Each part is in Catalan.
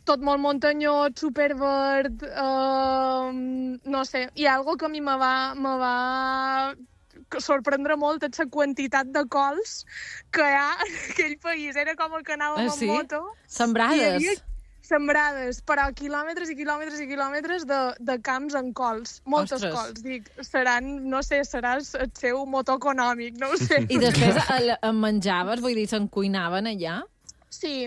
tot molt muntanyós, superverd, no sé, hi ha algo que a mi me va sorprendre molt és la quantitat de cols que hi ha en aquell país. Era com el que anàvem en moto. Sembrades. Sembrades, però quilòmetres i quilòmetres i quilòmetres de camps en cols. Moltes cols. Dic, seràs el seu motor econòmic, no ho sé. I després en menjaves? Vull dir, se'n cuinaven allà? Sí.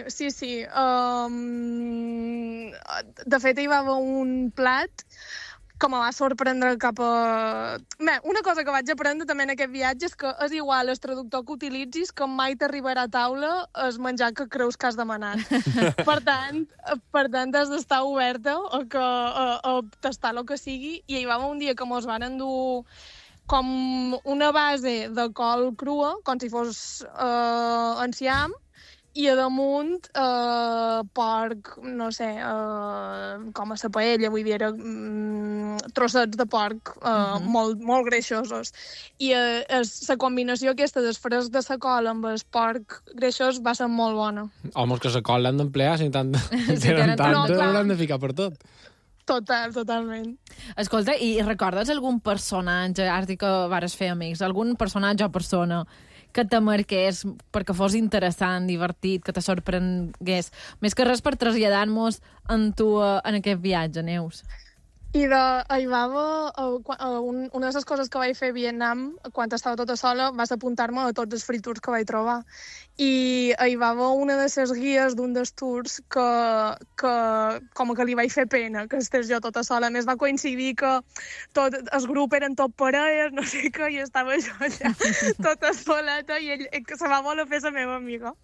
De fet, hi va haver un plat que me va sorprendre cap a... Bé, una cosa que vaig aprendre també en aquest viatge és que és igual el traductor que utilitzis, que mai t'arribarà a taula el menjar que creus que has demanat. Per tant, has d'estar oberta a tastar el que sigui. I hi va haver un dia que mos van endur com una base de col crua, com si fos enciam, i a damunt porc, no sé, com a la paella, vull dir, trossets de porc molt, molt greixosos. I la combinació aquesta del fresc de la col amb el porc greixós va ser molt bona. Home, que la col l'han d'emplear, si tenen tanta, l'han de ficar per tot. Totalment. Escolta, i recordes algun personatge, has dit que vares fer amics, algun personatge o persona que te marqués perquè fos interessant, divertit, que te sorprengués? Més que res per traslladar-nos en tu en aquest viatge, Neus. I hi va haver una de les coses que vaig fer a Vietnam, quan estava tota sola, va ser apuntar-me a tots els free tours que vaig trobar. I hi va haver una de les guies d'un dels tours que com que li vaig fer pena que estés jo tota sola. A més, va coincidir que tot el grup eren tot parelles, no sé què, i estava jo allà tota soleta, i ell se va voler fer la meva amiga.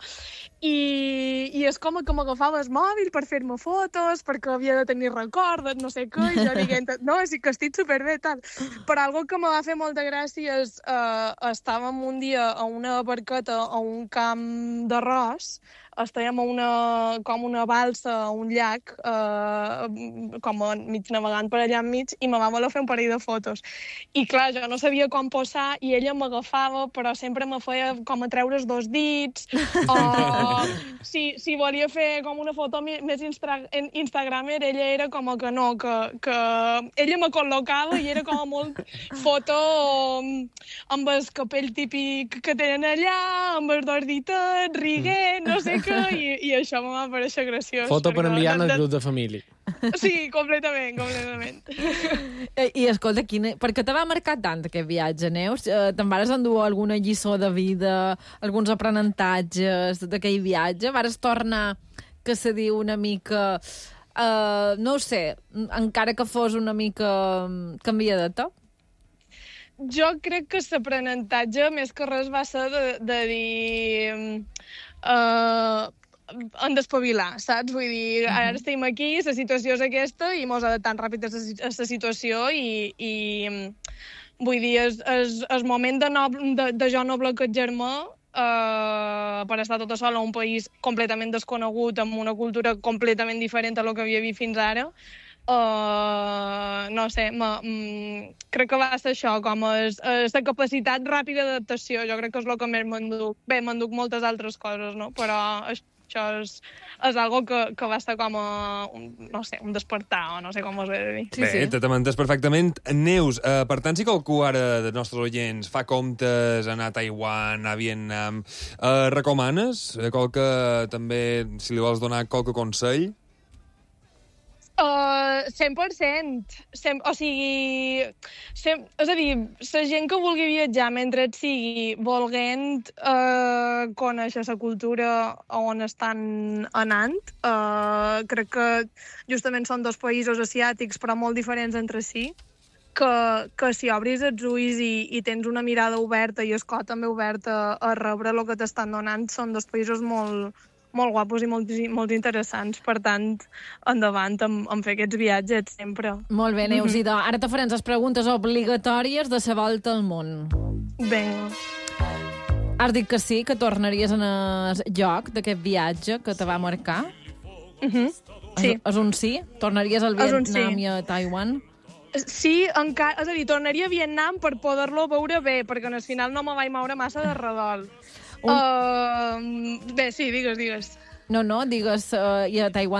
I és com que m'agafava el mòbil per fer-me fotos, perquè havia de tenir recordes, no sé què, i jo dient, no, sí que estic superbé, tal. Però algo que me va fer molta gràcia és estàvem un dia a una barqueta a un camp d'arròs, estàvem com una balsa a un llac, com mig navegant per allà enmig, i me va voler fer un parell de fotos. I clar, jo no sabia com posar, i ella m'agafava, però sempre me feia com a treure els dos dits, o si volia fer com una foto més instagramer, ella era com que no, que ella me col·locava i era com molt foto amb el capell típic que tenen allà, amb els dos ditets, riguent, no sé què, i això em va pareixer graciós. Foto per enviar al grup de família. Sí, completament. I escolta, per què te va marcar tant aquest viatge, Neus? Te'n vares endur alguna lliçó de vida, alguns aprenentatges d'aquell viatge? Vares tornar, que se diu una mica... no ho sé, encara que fos una mica canviadeta? Jo crec que l'aprenentatge, més que res, va ser de dir... han d'espavilar, saps? Vull dir, ara estem aquí, la situació és aquesta i mos adaptem ràpid a la situació i vull dir, el moment de jo no bloquejar-me per estar tota sola a un país completament desconegut, amb una cultura completament diferent a lo que havia vist fins ara, no sé, crec que va ser això, com la capacitat ràpida d'adaptació. Jo crec que és el que més m'enduc. Bé, m'enduc moltes altres coses, no? Però això és algo que va ser com no sé, un despertar, o no sé com us he de dir. Bé, te m'entens perfectament. Neus, per tant, si qualcú ara dels nostres oients fa comptes a anar a Taiwan, a Vietnam, recomanes qualque, també, si li vols donar qualque consell? 100%. O sigui, és a dir, la gent que vulgui viatjar mentre et sigui volent conèixer la cultura on estan anant, crec que justament són dos països asiàtics però molt diferents entre si, que si obris els ulls i tens una mirada oberta i el cor també obert a rebre el que t'estan donant, són dos països molt guapos i molt interessants. Per tant, endavant en fer aquests viatges sempre. Molt bé, Neus. I ara te farem les preguntes obligatòries de la volta al món. Vinga. Has dit que sí, que tornaries en el lloc d'aquest viatge que te va marcar? Sí. És un sí? Tornaries al Vietnam i a Taiwan? Sí, encara, és a dir, tornaria a Vietnam per poder-lo veure bé, perquè al final no me vaig moure massa de redol. Bé, sí, digues. No, digues, i a Taiwan